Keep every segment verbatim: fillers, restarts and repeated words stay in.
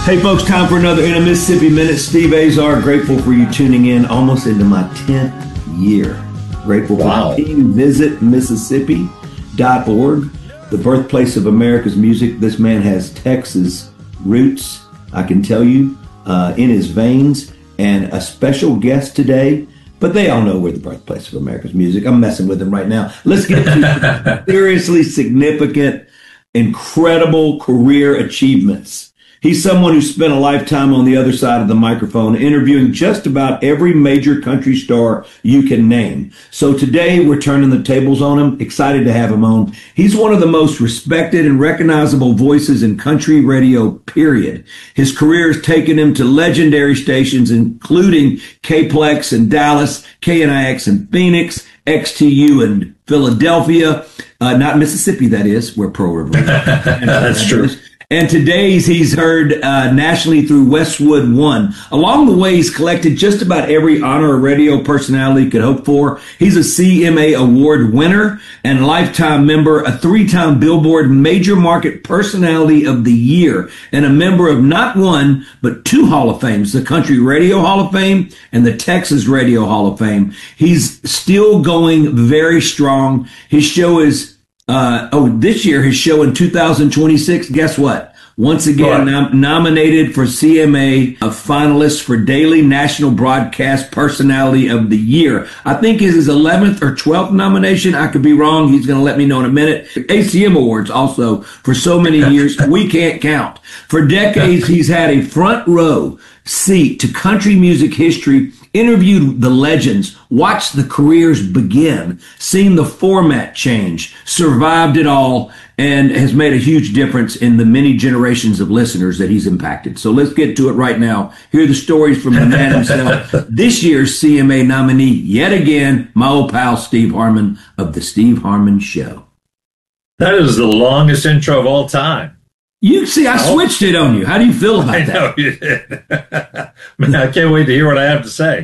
Hey folks, time for another In a Mississippi Minute. Steve Azar, grateful for you tuning in almost into my tenth year. Grateful for wow. the team. Visit Mississippi dot org, the birthplace of America's music. This man has Texas roots, I can tell you, uh, in his veins, and a special guest today. But they all know we're the birthplace of America's music. I'm messing with them right now. Let's get to seriously significant, incredible career achievements. He's someone who spent a lifetime on the other side of the microphone, interviewing just about every major country star you can name. So today we're turning the tables on him. Excited to have him on. He's one of the most respected and recognizable voices in country radio, period. His career has taken him to legendary stations, including K-Plex in Dallas, K N I X in Phoenix, X T U in Philadelphia, uh, not Mississippi, that is, where Pearl River is. That's true. And today's he's heard uh, nationally through Westwood One. Along the way, he's collected just about every honor a radio personality could hope for. He's a C M A Award winner and lifetime member, a three-time Billboard Major Market Personality of the Year, and a member of not one, but two Hall of Fames, the Country Radio Hall of Fame and the Texas Radio Hall of Fame. He's still going very strong. His show is Uh, oh, this year, his show in two thousand twenty-six, guess what? Once again, nom- nominated for C M A, a finalist for Daily National Broadcast Personality of the Year. I think it's his eleventh or twelfth nomination. I could be wrong. He's going to let me know in a minute. A C M Awards also for so many years, we can't count. For decades, he's had a front row seat to country music history, interviewed the legends, watched the careers begin, seen the format change, survived it all, and has made a huge difference in the many generations of listeners that he's impacted. So let's get to it right now. Hear the stories from the man himself. This year's C M A nominee, yet again, my old pal Steve Harmon of The Steve Harmon Show. That is the longest intro of all time. You see, I switched it on you. How do you feel about I that? I know you did. Man, I can't wait to hear what I have to say.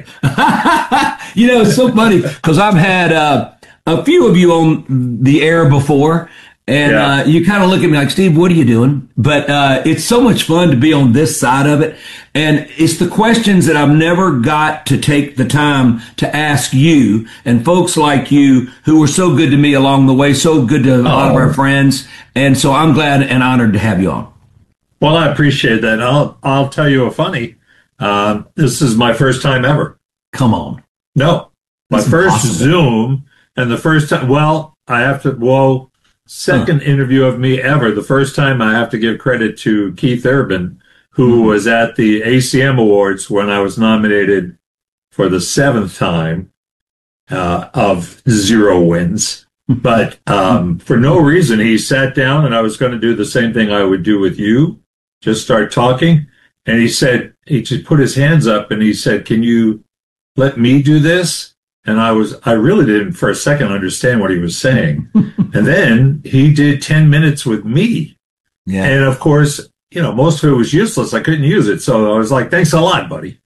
You know, it's so funny because I've had uh, a few of you on the air before, and yeah. uh, you kind of look at me like, Steve, what are you doing? But uh, it's so much fun to be on this side of it. And it's the questions that I've never got to take the time to ask you and folks like you who were so good to me along the way, so good to a lot of our friends. And so I'm glad and honored to have you on. Well, I appreciate that. I'll I'll tell you a funny. Uh, this is my first time ever. Come on. No, my That's first impossible. Zoom and the first time. Well, I have to. Well, second huh. interview of me ever. The first time I have to give credit to Keith Urban, who mm-hmm. was at the A C M Awards when I was nominated for the seventh time uh, of zero wins. But um, for no reason, he sat down, and I was going to do the same thing I would do with you, just start talking. And he said, he just put his hands up, and he said, "Can you let me do this?" And I was, I really didn't for a second understand what he was saying. And then he did ten minutes with me. Yeah. And of course, you know, most of it was useless. I couldn't use it. So I was like, thanks a lot, buddy.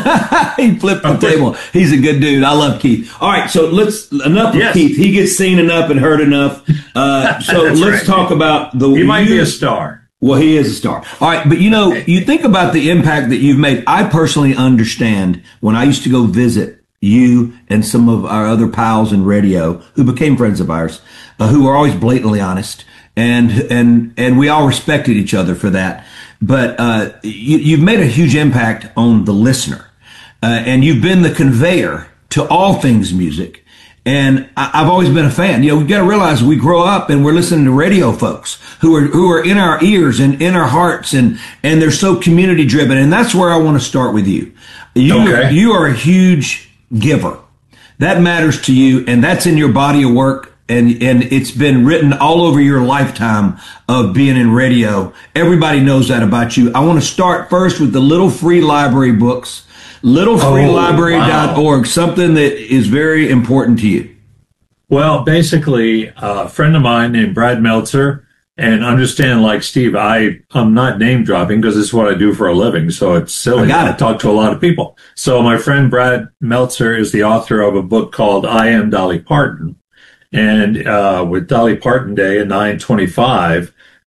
He flipped the table. He's a good dude. I love Keith. All right. So let's, enough yes. of Keith. He gets seen enough and heard enough. Uh, so let's right. talk about the. He might be a star. Well, he is a star. All right. But you know, you think about the impact that you've made. I personally understand when I used to go visit you and some of our other pals in radio who became friends of ours, uh, who were always blatantly honest. And, and, and we all respected each other for that. But, uh, you, you've made a huge impact on the listener. Uh, and you've been the conveyor to all things music. And I, I've always been a fan. You know, we've got to realize we grow up and we're listening to radio folks who are, who are in our ears and in our hearts, and, and they're so community driven. And that's where I want to start with you. You, okay. you are a huge giver. That matters to you, and that's in your body of work. And, and it's been written all over your lifetime of being in radio. Everybody knows that about you. I want to start first with the Little Free Library books, little free library dot org, oh, wow. Something that is very important to you. Well, basically, a friend of mine named Brad Meltzer, and understand, like Steve, I, I'm not name dropping because it's what I do for a living. So it's silly. I got it. I talk to a lot of people. So my friend Brad Meltzer is the author of a book called I Am Dolly Parton. And uh with Dolly Parton Day in nine twenty-five,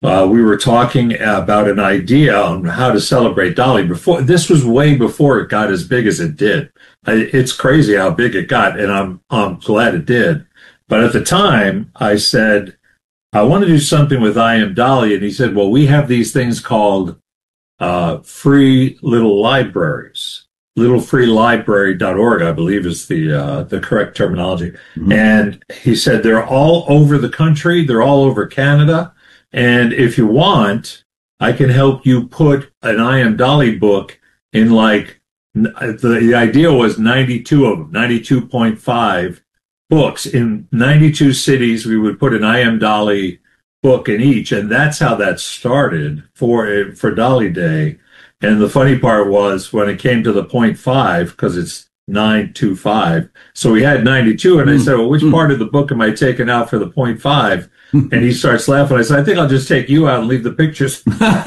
uh, we were talking about an idea on how to celebrate Dolly. Before this was way before it got as big as it did. I, it's crazy how big it got, and I'm I'm glad it did. But at the time, I said, I want to do something with I Am Dolly. And he said, well, we have these things called uh, free little libraries. little free library dot org, I believe, is the uh, the correct terminology. Mm-hmm. And he said, they're all over the country. They're all over Canada. And if you want, I can help you put an I Am Dolly book in, like, the, the idea was ninety-two of them, ninety-two point five books in ninety-two cities. We would put an I Am Dolly book in each, and that's how that started for for Dolly Day. And the funny part was when it came to the point five, because it's nine two five, so we had ninety-two, and mm. I said, well, which mm. part of the book am I taking out for the point five? And he starts laughing. I said, I think I'll just take you out and leave the pictures.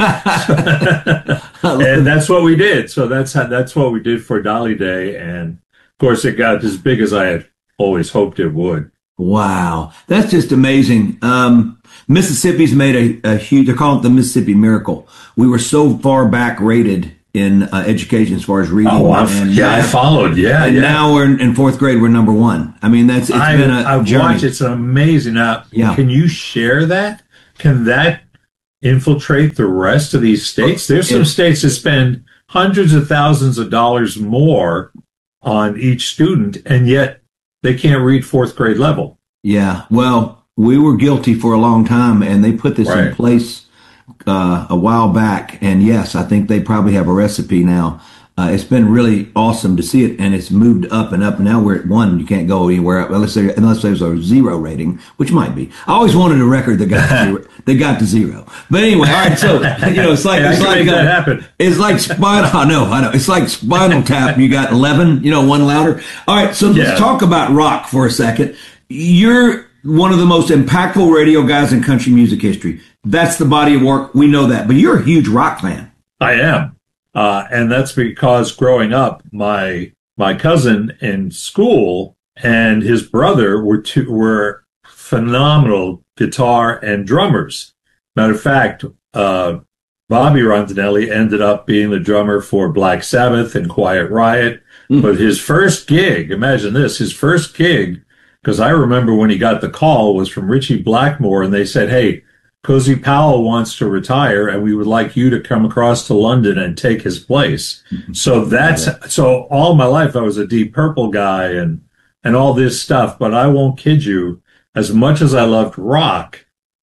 And that's what we did. So that's how, that's what we did for Dolly Day, and of course it got as big as I had always hoped it would. Wow. That's just amazing. Um, Mississippi's made a, a huge, they're calling it the Mississippi Miracle. We were so far back rated in uh, education as far as reading. Oh, and, yeah, uh, I followed. Yeah. And yeah. now we're in, in fourth grade, we're number one. I mean, that's, it's I, been a I've journey. watched, it's amazing. Now, yeah. Can you share that? Can that infiltrate the rest of these states? There's some states that spend hundreds of thousands of dollars more on each student, and yet they can't read fourth grade level. Yeah. Well, we were guilty for a long time, and they put this right. in place uh, a while back. And yes, I think they probably have a recipe now. Uh, it's been really awesome to see it, and it's moved up and up. And now we're at one. You can't go anywhere up unless, there, unless there's a zero rating, which might be. I always wanted a record that got to zero, that got to zero. But anyway, all right. So you know, it's like hey, it's like make uh, that happen. It's like spinal. I know, I know. It's like Spinal Tap. You got eleven. You know, one louder. All right. So let's yeah. talk about rock for a second. You're one of the most impactful radio guys in country music history. That's the body of work. We know that. But you're a huge rock fan. I am. Uh, and that's because growing up, my my cousin in school and his brother were two, were phenomenal guitar and drummers. Matter of fact, uh, Bobby Rondinelli ended up being the drummer for Black Sabbath and Quiet Riot. Mm. But his first gig, imagine this, his first gig, because I remember when he got the call, was from Richie Blackmore, and they said, hey, Cozy Powell wants to retire, and we would like you to come across to London and take his place. Mm-hmm. So that's yeah. so all my life I was a Deep Purple guy and and all this stuff. But I won't kid you, as much as I loved rock,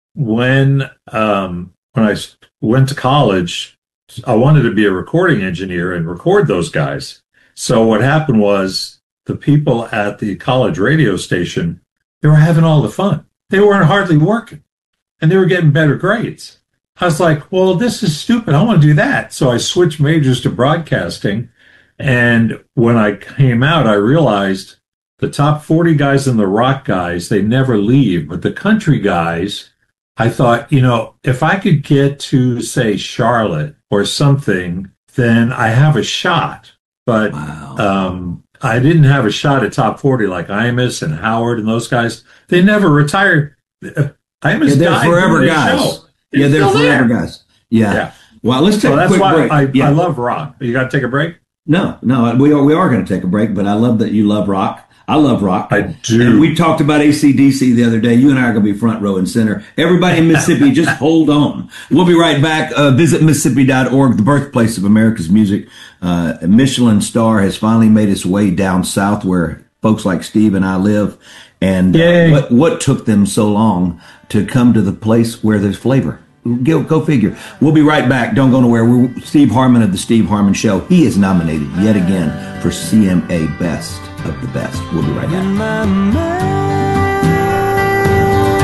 when um, when I went to college, I wanted to be a recording engineer and record those guys. So what happened was the people at the college radio station, they were having all the fun. They weren't hardly working. And they were getting better grades. I was like, well, this is stupid. I want to do that. So I switched majors to broadcasting. And when I came out, I realized the top forty guys and the rock guys, they never leave. But the country guys, I thought, you know, if I could get to, say, Charlotte or something, then I have a shot. But wow. um, I didn't have a shot at top forty like Imus and Howard and those guys. They never retired. Yeah, they're forever guys. Yeah, they're forever there. guys. Yeah. yeah. Well, let's take so a that's quick why break. I, yeah. I love rock. You got to take a break? No, no, we are we are going to take a break. But I love that you love rock. I love rock. I do. And we talked about A C D C the other day. You and I are going to be front row and center. Everybody in Mississippi, just hold on. We'll be right back. Uh, visit Mississippi dot org, the birthplace of America's music. Uh, a Michelin star has finally made its way down south, where folks like Steve and I live. And uh, what what took them so long to come to the place where there's flavor? Go, go figure. We'll be right back. Don't go nowhere. We're Steve Harmon of The Steve Harmon Show. He is nominated yet again for C M A Best of the Best. We'll be right back.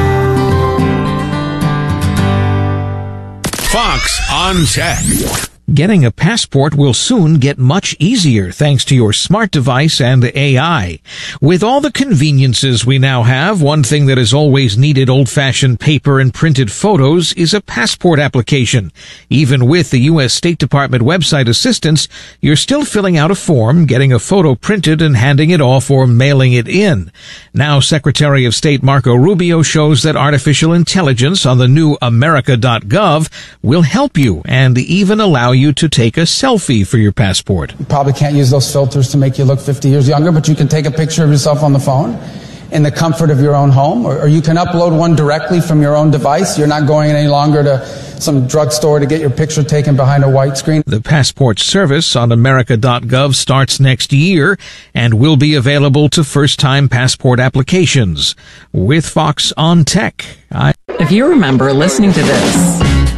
Fox on Tech. Getting a passport will soon get much easier thanks to your smart device and A I. With all the conveniences we now have, one thing that has always needed old-fashioned paper and printed photos is a passport application. Even with the U S State Department website assistance, you're still filling out a form, getting a photo printed and handing it off or mailing it in. Now Secretary of State Marco Rubio shows that artificial intelligence on the new America dot gov will help you and even allow you to take a selfie for your passport. You probably can't use those filters to make you look fifty years younger, but you can take a picture of yourself on the phone in the comfort of your own home, or, or you can upload one directly from your own device. You're not going any longer to some drugstore to get your picture taken behind a white screen. The passport service on America dot gov starts next year and will be available to first-time passport applications. With Fox on Tech, I... If you remember listening to this,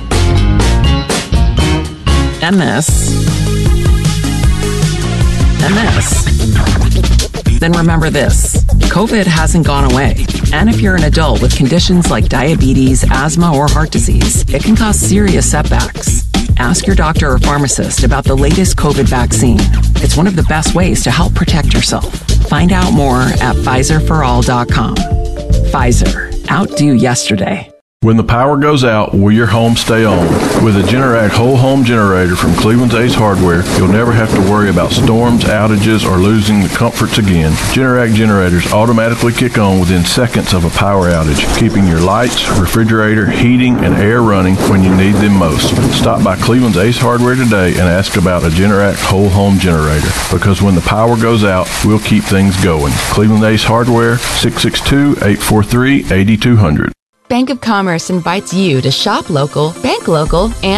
and this, and this, then remember this. COVID hasn't gone away. And if you're an adult with conditions like diabetes, asthma, or heart disease, it can cause serious setbacks. Ask your doctor or pharmacist about the latest COVID vaccine. It's one of the best ways to help protect yourself. Find out more at Pfizer for all dot com. Pfizer. Outdo yesterday. When the power goes out, will your home stay on? With a Generac whole home generator from Cleveland's Ace Hardware, you'll never have to worry about storms, outages, or losing the comforts again. Generac generators automatically kick on within seconds of a power outage, keeping your lights, refrigerator, heating, and air running when you need them most. Stop by Cleveland's Ace Hardware today and ask about a Generac whole home generator, because when the power goes out, we'll keep things going. Cleveland Ace Hardware, six six two, eight four three, eight two zero zero. Bank of Commerce invites you to shop local, bank local, and